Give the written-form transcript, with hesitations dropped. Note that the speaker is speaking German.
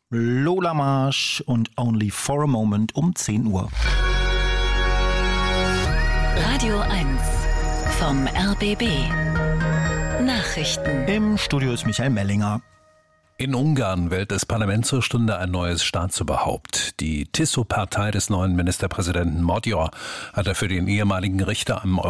Lola Marsch und Only for a Moment um 10 Uhr. Radio 1 vom RBB. Nachrichten. Im Studio ist Michael Mellinger. In Ungarn wählt das Parlament zur Stunde ein neues Staatsoberhaupt. Die TISO-Partei des neuen Ministerpräsidenten Magyar hat dafür den ehemaligen Richter am